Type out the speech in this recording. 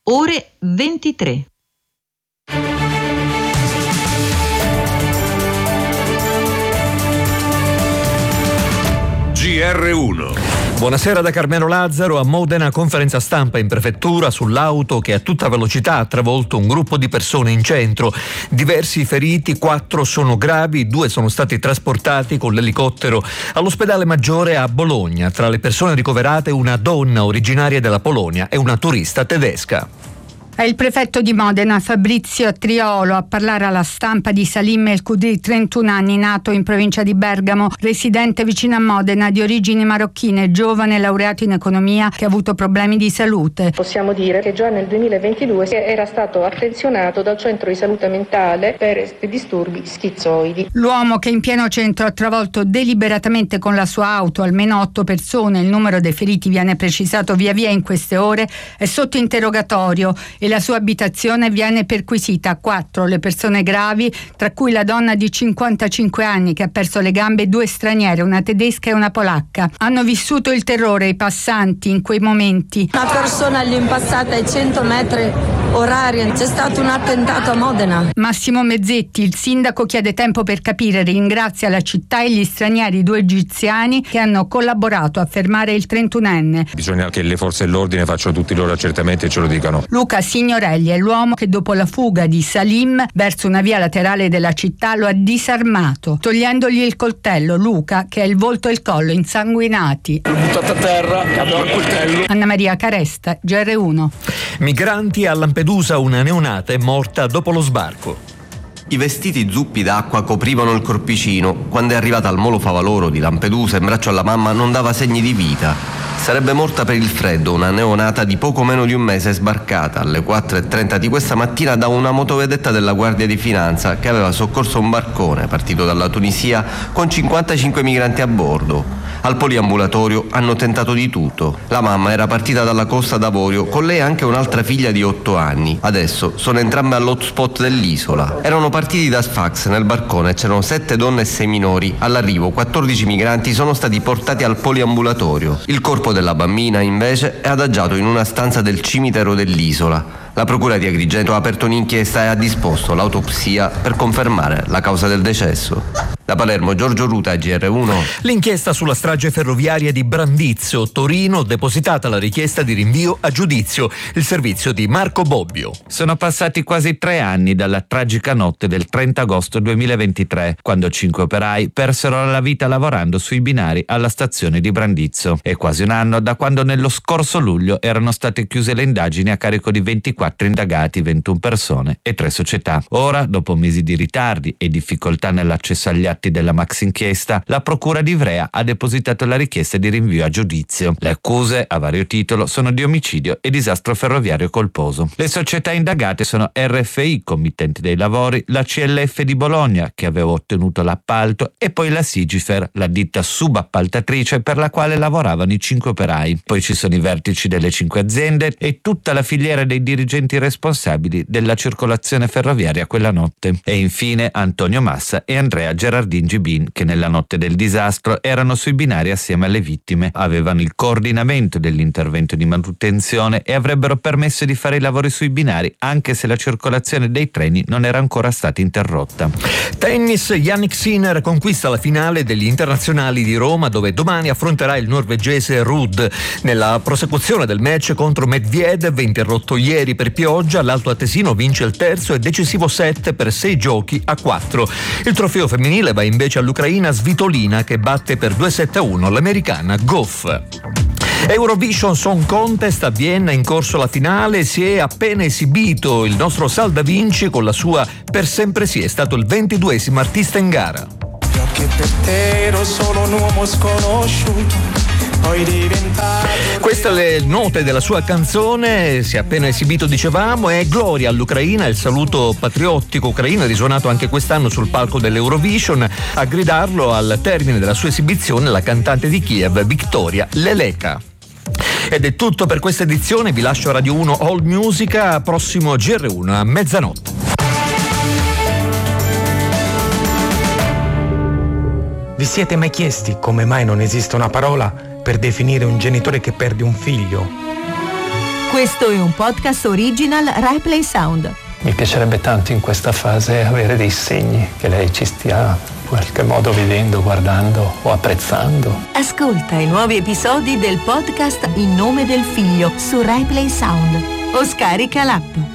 ore 23. GR1. Buonasera da Carmelo Lazzaro. A Modena, conferenza stampa in prefettura sull'auto che a tutta velocità ha travolto un gruppo di persone in centro. Diversi feriti, 4 sono gravi, 2 sono stati trasportati con l'elicottero all'ospedale maggiore a Bologna. Tra le persone ricoverate una donna originaria della Polonia e una turista tedesca. È il prefetto di Modena, Fabrizio Triolo, a parlare alla stampa di Salim El Kudri, 31 anni, nato in provincia di Bergamo, residente vicino a Modena, di origini marocchine, giovane, laureato in economia, che ha avuto problemi di salute. Possiamo dire che già nel 2022 era stato attenzionato dal centro di salute mentale per disturbi schizoidi. L'uomo, che in pieno centro ha travolto deliberatamente con la sua auto almeno 8 persone, il numero dei feriti viene precisato via via in queste ore, è sotto interrogatorio e la sua abitazione viene perquisita. A 4 le persone gravi, tra cui la donna di 55 anni che ha perso le gambe, 2 straniere, una tedesca e una polacca. Hanno vissuto il terrore i passanti in quei momenti. Una persona lì impassata ai 100 metri orari, c'è stato un attentato a Modena. Massimo Mezzetti, il sindaco, chiede tempo per capire, ringrazia la città e gli stranieri, 2 egiziani che hanno collaborato a fermare il 31enne. Bisogna che le forze dell'ordine facciano tutti i loro accertamenti e ce lo dicano. Luca Signorelli è l'uomo che dopo la fuga di Salim verso una via laterale della città lo ha disarmato, togliendogli il coltello. Luca, che ha il volto e il collo insanguinati. L'ho buttato a terra e avevo il coltello. Anna Maria Caresta, GR1. Migranti a Lampedusa, una neonata è morta dopo lo sbarco. I vestiti zuppi d'acqua coprivano il corpicino. Quando è arrivata al molo Favaloro di Lampedusa in braccio alla mamma non dava segni di vita. Sarebbe morta per il freddo una neonata di poco meno di un mese, sbarcata alle 4:30 di questa mattina da una motovedetta della Guardia di Finanza che aveva soccorso un barcone partito dalla Tunisia con 55 migranti a bordo. Al poliambulatorio hanno tentato di tutto. La mamma era partita dalla Costa d'Avorio, con lei anche un'altra figlia di 8 anni. Adesso sono entrambe all'hotspot dell'isola. Erano partiti da Sfax nel barcone, c'erano 7 donne e 6 minori. All'arrivo 14 migranti sono stati portati al poliambulatorio. Il corpo della bambina invece è adagiato in una stanza del cimitero dell'isola. La procura di Agrigento ha aperto un'inchiesta e ha disposto l'autopsia per confermare la causa del decesso. Da Palermo, Giorgio Ruta, GR1. L'inchiesta sulla strage ferroviaria di Brandizzo, Torino, depositata la richiesta di rinvio a giudizio. Il servizio di Marco Bobbio. Sono passati quasi 3 anni dalla tragica notte del 30 agosto 2023, quando 5 operai persero la vita lavorando sui binari alla stazione di Brandizzo. È quasi un anno da quando nello scorso luglio erano state chiuse le indagini a carico di 24 indagati, 21 persone e 3 società. Ora, dopo mesi di ritardi e difficoltà nell'accesso agli atti della maxi inchiesta, la procura di Ivrea ha depositato la richiesta di rinvio a giudizio. Le accuse, a vario titolo, sono di omicidio e disastro ferroviario colposo. Le società indagate sono RFI, committente dei lavori, la CLF di Bologna, che aveva ottenuto l'appalto, e poi la Sigifer, la ditta subappaltatrice per la quale lavoravano i 5 operai. Poi ci sono i vertici delle 5 aziende e tutta la filiera dei dirigenti responsabili della circolazione ferroviaria quella notte. E infine Antonio Massa e Andrea Gerardini Gibin, che nella notte del disastro erano sui binari assieme alle vittime, avevano il coordinamento dell'intervento di manutenzione e avrebbero permesso di fare i lavori sui binari anche se la circolazione dei treni non era ancora stata interrotta. Tennis, Jannik Sinner conquista la finale degli internazionali di Roma, dove domani affronterà il norvegese Ruud. Nella prosecuzione del match contro Medvedev, interrotto ieri per pioggia, l'Alto Atesino vince il terzo e decisivo set per 6 giochi a 4. Il trofeo femminile va invece all'ucraina Svitolina, che batte per 2-7-1 l'americana Goff. Eurovision Song Contest a Vienna, in corso la finale, si è appena esibito il nostro Sal Da Vinci con la sua Per sempre sì, è stato il 22esimo artista in gara. Che per te ero solo un uomo sconosciuto. Queste le note della sua canzone, si è appena esibito, dicevamo, è Gloria all'Ucraina, il saluto patriottico ucraino è risuonato anche quest'anno sul palco dell'Eurovision. A gridarlo al termine della sua esibizione la cantante di Kiev, Victoria Leleka. Ed è tutto per questa edizione, vi lascio a Radio 1 All Musica, prossimo GR1 a mezzanotte. Vi siete mai chiesti come mai non esiste una parola per definire un genitore che perde un figlio? Questo è un podcast original Rai Play Sound. Mi piacerebbe tanto in questa fase avere dei segni che lei ci stia in qualche modo vedendo, guardando o apprezzando. Ascolta i nuovi episodi del podcast In nome del figlio su Rai Play Sound o scarica l'app.